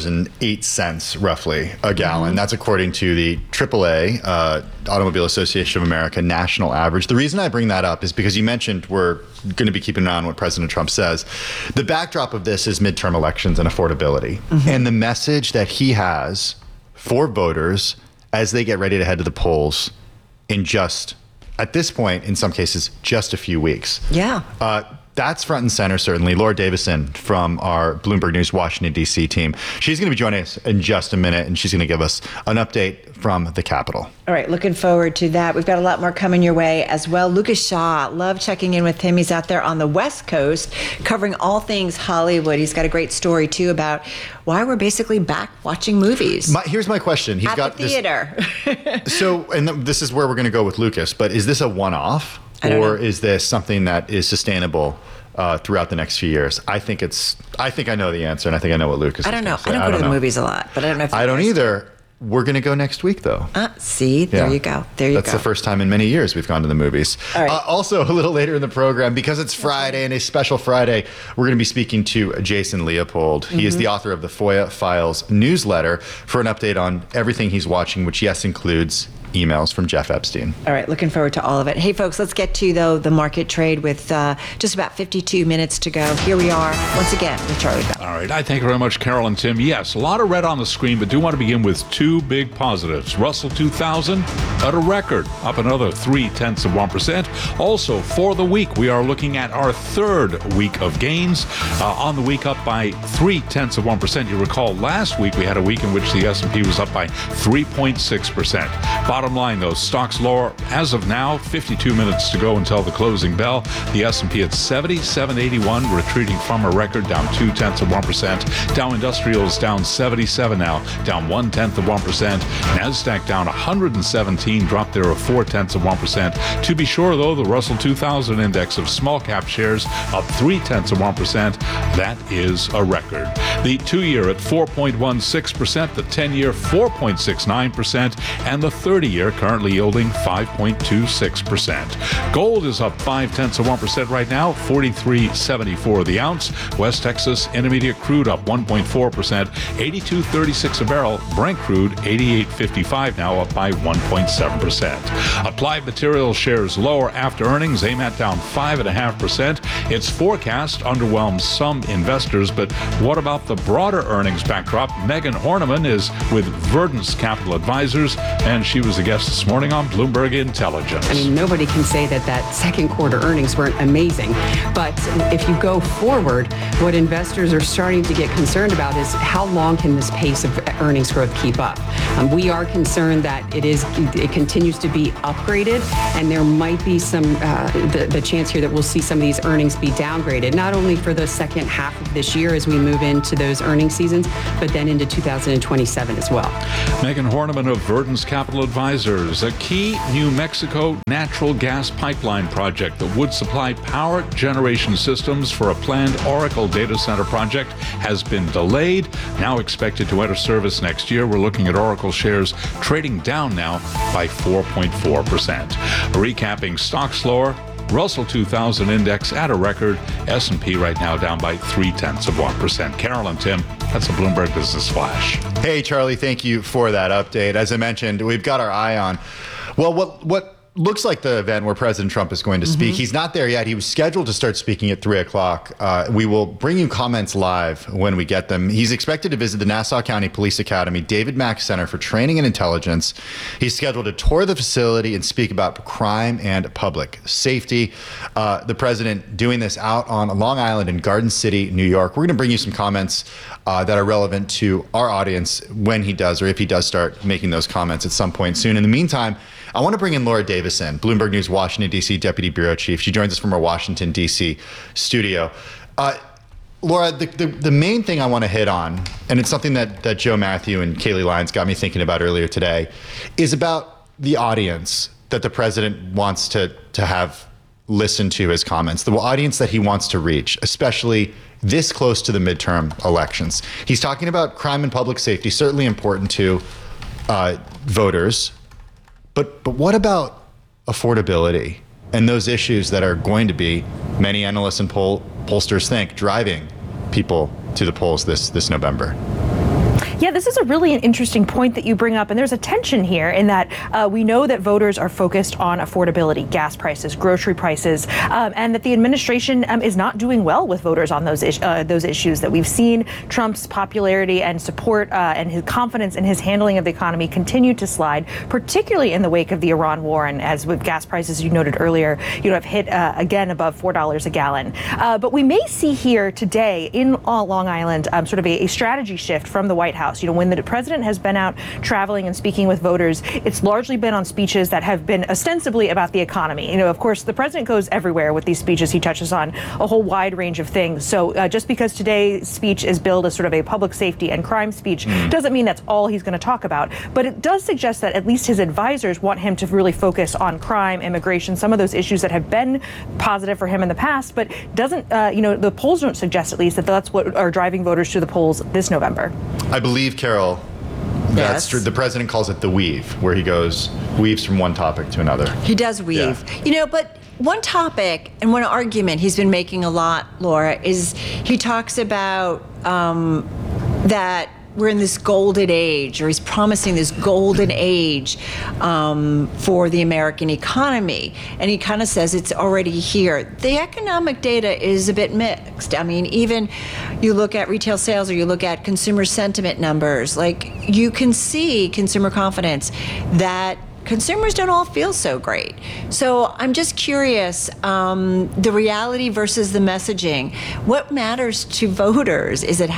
$4.08 roughly a gallon. Mm-hmm. That's according to the AAA, Automobile Association of America national average. The reason I bring that up is because you mentioned we're going to be keeping an eye on what President Trump says. The backdrop of this is midterm elections and affordability. Mm-hmm. And the message that he has for voters as they get ready to head to the polls in just, at this point, in some cases, just a few weeks. Yeah. That's front and center, certainly. Laura Davison from our Bloomberg News Washington, D.C. team. She's going to be joining us in just a minute, and she's going to give us an update from the Capitol. All right, looking forward to that. We've got a lot more coming your way as well. Lucas Shaw, love checking in with him. He's out there on the West Coast covering all things Hollywood. He's got a great story, too, about why we're basically back watching movies. Here's my question. He's got the theater. This is where we're going to go with Lucas, but is this a one-off? Or is this something that is sustainable throughout the next few years? I think I know the answer, and I think I know what Lucas is. I don't know. I don't go to the movies a lot, but I don't know if I don't either. We're going to go next week, though. See, there you go. That's the first time in many years we've gone to the movies. All right. Also, a little later in the program, because it's Friday and a special Friday, we're going to be speaking to Jason Leopold. He is the author of the FOIA Files newsletter for an update on everything he's watching, which, yes, includes emails from Jeff Epstein. All right, looking forward to all of it. Hey, folks, let's get to, though, the market trade with just about 52 minutes to go. Here we are, once again, with Charlie Bell. All right, I thank you very much, Carol and Tim. Yes, a lot of red on the screen, but do want to begin with two big positives. Russell 2000 at a record, up another 0.3%. Also, for the week, we are looking at our third week of gains. On the week, up by 0.3%. You recall last week we had a week in which the S&P was up by 3.6%. Bottom Bottom line, though, stocks lower as of now, 52 minutes to go until the closing bell. The S&P at 7781, retreating from a record, down 0.2%. Dow Industrials down 77 now, down 0.1%. NASDAQ down 117, dropped there of 0.4%. To be sure, though, the Russell 2000 index of small cap shares up 0.3%. That is a record. The 2-year at 4.16%, the 10-year 4.69%, and the 30-year currently yielding 5.26%. Gold is up 0.5% right now, $43.74 the ounce. West Texas Intermediate crude up 1.4%, $82.36 a barrel. Brent crude $88.55 now, up by 1.7%. Applied Materials shares lower after earnings. AMAT down 5.5%. Its forecast underwhelms some investors, but what about the broader earnings backdrop? Megan Horniman is with Verdence Capital Advisors, and she was a guest this morning on Bloomberg Intelligence. I mean, nobody can say that second quarter earnings weren't amazing, but if you go forward, what investors are starting to get concerned about is how long can this pace of earnings growth keep up? We are concerned that it continues to be upgraded, and there might be some the chance here that we'll see some of these earnings be downgraded, not only for the second half of this year as we move into those earnings seasons, but then into 2027 as well. Megan Horniman of Verdence Capital Advisors. A key New Mexico natural gas pipeline project that would supply power generation systems for a planned Oracle data center project has been delayed, now expected to enter service next year. We're looking at Oracle shares trading down now by 4.4%. Recapping stocks lower. Russell 2000 index at a record. S&P right now down by 0.3%. Carol and Tim, that's a Bloomberg Business Flash. Hey, Charlie, thank you for that update. As I mentioned, we've got our eye on, well, what looks like the event where President Trump is going to speak. He's not there yet. He was scheduled to start speaking at 3 o'clock. We will bring you comments live when we get them. He's expected to visit the Nassau County Police Academy, David Mack Center for Training and Intelligence. He's scheduled to tour the facility and speak about crime and public safety. The president doing this out on Long Island in Garden City, New York. We're going to bring you some comments that are relevant to our audience when he does, or if he does start making those comments at some point soon. In the meantime, I want to bring in Laura Davison, Bloomberg News Washington, D.C. Deputy Bureau Chief. She joins us from our Washington, D.C. studio. Laura, the main thing I want to hit on, and it's something that Joe Matthew and Kayleigh Lyons got me thinking about earlier today, is about the audience that the president wants to have listen to his comments, the audience that he wants to reach, especially this close to the midterm elections. He's talking about crime and public safety, certainly important to voters. But what about affordability and those issues that are going to be, many analysts and pollsters think, driving people to the polls this November? Yeah, this is a really interesting point that you bring up, and there's a tension here in that we know that voters are focused on affordability, gas prices, grocery prices, and that the administration is not doing well with voters on those issues. That we've seen Trump's popularity and support and his confidence in his handling of the economy continue to slide, particularly in the wake of the Iran war, and as with gas prices, you noted earlier, have hit again above $4 a gallon. But we may see here today in Long Island sort of a strategy shift from the White House. When the president has been out traveling and speaking with voters, it's largely been on speeches that have been ostensibly about the economy. Of course, the president goes everywhere with these speeches. He touches on a whole wide range of things. So just because today's speech is billed as sort of a public safety and crime speech doesn't mean that's all he's going to talk about. But it does suggest that at least his advisors want him to really focus on crime, immigration, some of those issues that have been positive for him in the past, but doesn't, the polls don't suggest at least that that's what are driving voters to the polls this November. I believe, Carol, that's true. The president calls it the weave, where he weaves from one topic to another. He does weave. Yeah. But one topic and one argument he's been making a lot, Laura, is he talks about that we're in this golden age, or he's promising this golden age for the American economy. And he kind of says it's already here. The economic data is a bit mixed. I mean, even you look at retail sales or you look at consumer sentiment numbers, like you can see consumer confidence that consumers don't all feel so great. So I'm just curious, the reality versus the messaging, what matters to voters? Is it how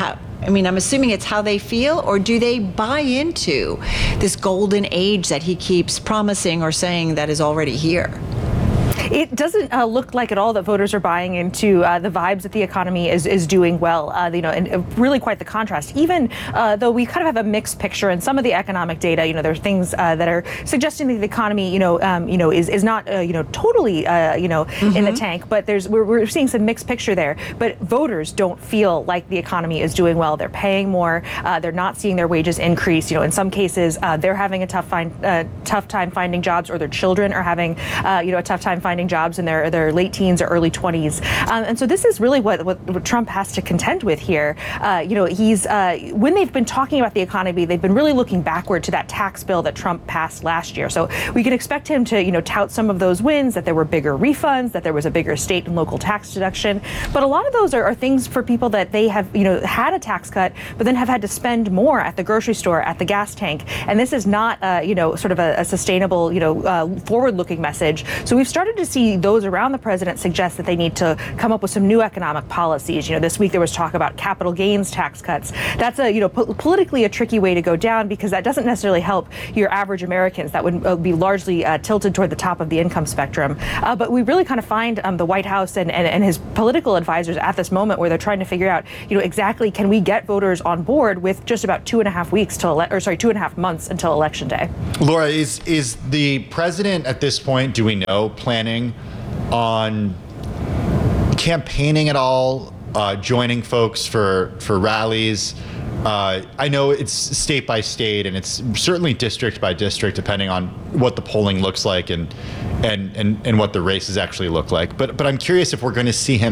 I mean, I'm assuming it's how they feel, or do they buy into this golden age that he keeps promising or saying that is already here? It doesn't look like at all that voters are buying into the vibes that the economy is doing well, and really quite the contrast. Even though we kind of have a mixed picture in some of the economic data, there are things that are suggesting that the economy, is not, totally, in the tank. But we're seeing some mixed picture there. But voters don't feel like the economy is doing well. They're paying more. They're not seeing their wages increase. In some cases, they're having a tough time finding jobs, or their children are having, a tough time finding jobs in their late teens or early 20s. And so this is really what Trump has to contend with here. He's when they've been talking about the economy, they've been really looking backward to that tax bill that Trump passed last year. So we can expect him to, tout some of those wins, that there were bigger refunds, that there was a bigger state and local tax deduction. But a lot of those are things for people that they have, had a tax cut, but then have had to spend more at the grocery store, at the gas tank. And this is not, sort of a sustainable, forward-looking message. So we've started to see those around the president suggest that they need to come up with some new economic policies. This week there was talk about capital gains tax cuts. That's politically a tricky way to go down, because that doesn't necessarily help your average Americans. That would be largely tilted toward the top of the income spectrum. But we really kind of find the White House and his political advisors at this moment where they're trying to figure out, exactly, can we get voters on board with just about 2.5 months until Election Day. Laura, is the president at this point, do we know, planning on campaigning at all, joining folks for rallies? I know it's state by state, and it's certainly district by district, depending on what the polling looks like and what the races actually look like. But I'm curious if we're going to see him